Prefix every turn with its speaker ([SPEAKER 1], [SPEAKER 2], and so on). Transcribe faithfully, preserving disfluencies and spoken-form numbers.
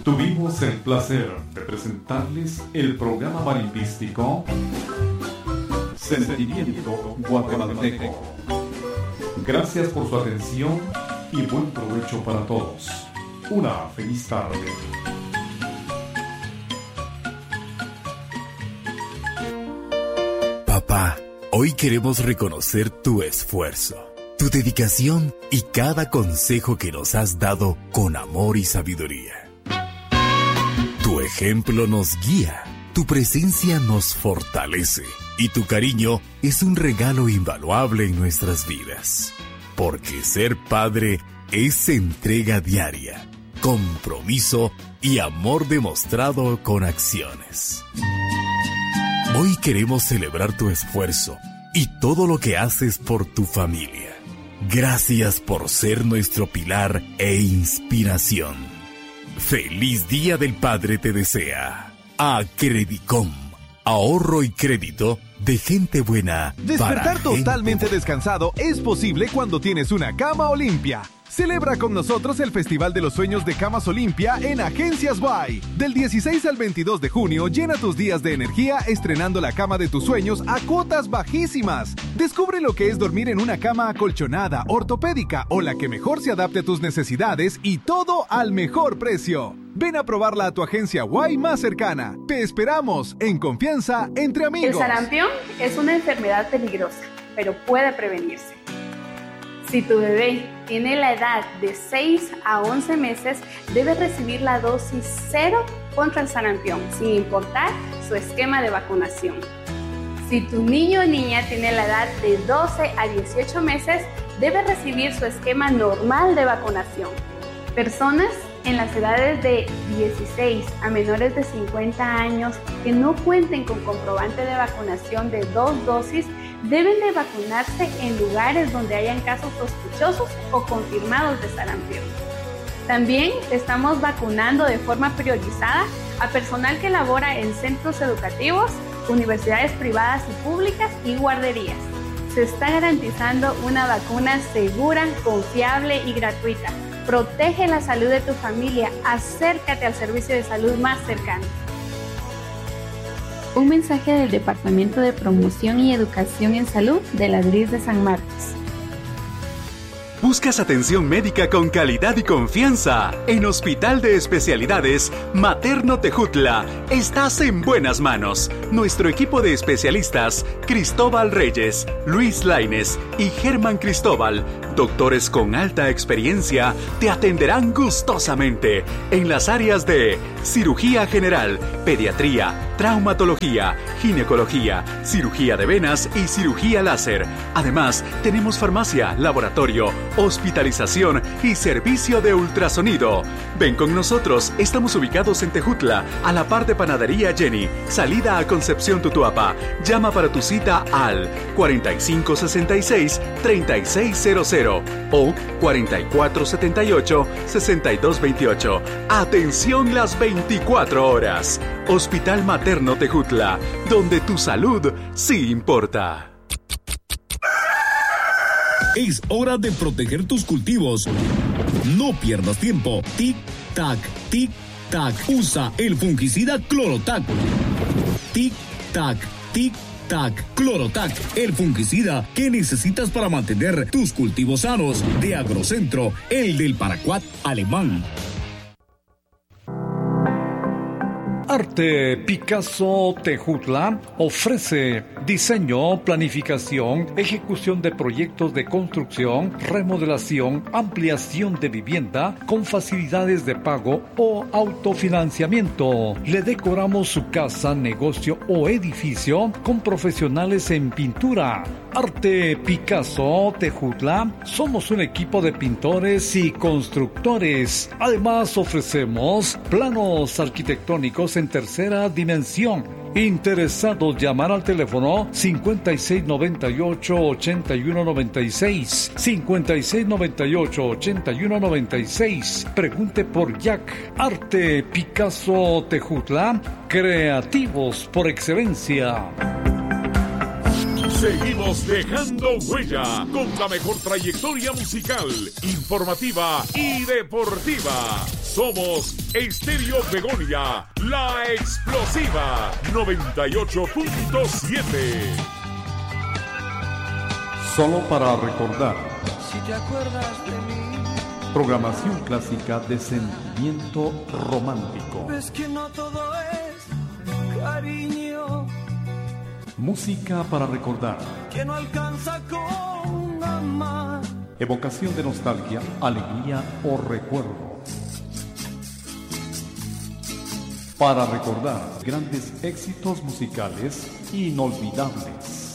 [SPEAKER 1] Tuvimos el placer de presentarles el programa marimbístico Sentimiento Guatemalteco. Gracias por su atención y buen provecho para todos. Una feliz tarde.
[SPEAKER 2] Papá, hoy queremos reconocer tu esfuerzo, tu dedicación y cada consejo que nos has dado con amor y sabiduría. Tu ejemplo nos guía, tu presencia nos fortalece y tu cariño es un regalo invaluable en nuestras vidas. Porque ser padre es entrega diaria, compromiso y amor demostrado con acciones. Hoy queremos celebrar tu esfuerzo y todo lo que haces por tu familia. Gracias por ser nuestro pilar e inspiración. Feliz Día del Padre te desea Acredicom, ahorro y crédito de gente buena.
[SPEAKER 3] Despertar totalmente
[SPEAKER 2] buena.
[SPEAKER 3] Descansado es posible cuando tienes una cama Olimpia. Celebra con nosotros el Festival de los Sueños de Camas Olimpia en Agencias Buy. Del dieciséis al veintidós de junio, llena tus días de energía estrenando la cama de tus sueños a cuotas bajísimas. Descubre lo que es dormir en una cama acolchonada, ortopédica o la que mejor se adapte a tus necesidades y todo al mejor precio. Ven a probarla a tu agencia Buy más cercana. Te esperamos en confianza entre amigos.
[SPEAKER 4] El sarampión es una enfermedad peligrosa, pero puede prevenirse. Si tu bebé tiene la edad de seis a once meses, debe recibir la dosis cero contra el sarampión, sin importar su esquema de vacunación. Si tu niño o niña tiene la edad de doce a dieciocho meses, debe recibir su esquema normal de vacunación. Personas en las edades de dieciséis a menores de cincuenta años que no cuenten con comprobante de vacunación de dos dosis deben de vacunarse en lugares donde hayan casos sospechosos o confirmados de sarampión. También estamos vacunando de forma priorizada a personal que labora en centros educativos, universidades privadas y públicas y guarderías. Se está garantizando una vacuna segura, confiable y gratuita. Protege la salud de tu familia. Acércate al servicio de salud más cercano. Un mensaje del Departamento de Promoción y Educación en Salud de la D R I S de San Marcos.
[SPEAKER 5] ¿Buscas atención médica con calidad y confianza? En Hospital de Especialidades Materno Tejutla estás en buenas manos. Nuestro equipo de especialistas, Cristóbal Reyes, Luis Lainez y Germán Cristóbal, doctores con alta experiencia, te atenderán gustosamente en las áreas de cirugía general, pediatría, traumatología, ginecología, cirugía de venas y cirugía láser. Además, tenemos farmacia, laboratorio, hospitalización y servicio de ultrasonido. Ven con nosotros, estamos ubicados en Tejutla, a la par de Panadería Jenny, salida a Concepción Tutuapa. Llama para tu cita al cuarenta y cinco sesenta y seis, treinta y seis cero cero o cuarenta y cuatro setenta y ocho, sesenta y dos veintiocho. Atención las veinticuatro horas. Hospital Materno Tejutla, donde tu salud sí importa.
[SPEAKER 6] Es hora de proteger tus cultivos. No pierdas tiempo. Tic, tac, tic, tac. Usa el fungicida Clorotac. Tic, tac, tic, tac. Clorotac, el fungicida que necesitas para mantener tus cultivos sanos. De Agrocentro, el del Paracuat alemán.
[SPEAKER 7] Arte Picasso Tejutla ofrece diseño, planificación, ejecución de proyectos de construcción, remodelación, ampliación de vivienda con facilidades de pago o autofinanciamiento. Le decoramos su casa, negocio o edificio con profesionales en pintura. Arte Picasso Tejutla, somos un equipo de pintores y constructores. Además ofrecemos planos arquitectónicos en tercera dimensión. Interesados, llamar al teléfono cincuenta y seis noventa y ocho, ochenta y uno noventa y seis, cincuenta y seis noventa y ocho, ochenta y uno noventa y seis. Pregunte por Jack. Arte Picasso Tejutla, creativos por excelencia.
[SPEAKER 8] Seguimos dejando huella con la mejor trayectoria musical, informativa y deportiva. Somos Estéreo Begonia, la explosiva noventa y ocho punto siete.
[SPEAKER 1] Solo para recordar.
[SPEAKER 9] Si te acuerdas de mí.
[SPEAKER 1] Programación clásica de sentimiento romántico.
[SPEAKER 9] Es que no todo es cariño.
[SPEAKER 1] Música para recordar.
[SPEAKER 9] Que no alcanza con amar.
[SPEAKER 1] Evocación de nostalgia, alegría o recuerdo. Para recordar grandes éxitos musicales inolvidables.